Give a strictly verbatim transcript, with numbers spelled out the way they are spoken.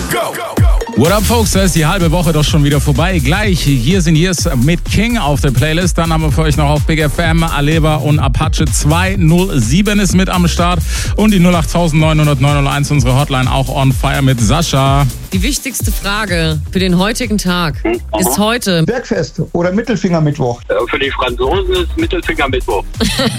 What up, folks? Da ist die halbe Woche doch schon wieder vorbei. Gleich Years and Years mit King auf der Playlist. Dann haben wir für euch noch auf Big F M Aleva und Apache zwei null sieben ist mit am Start. Und die null acht neun null neun null eins, unsere Hotline, auch on fire mit Sascha. Die wichtigste Frage für den heutigen Tag Mhm. ist heute. Bergfest oder Mittelfingermittwoch? Für die Franzosen ist Mittelfingermittwoch.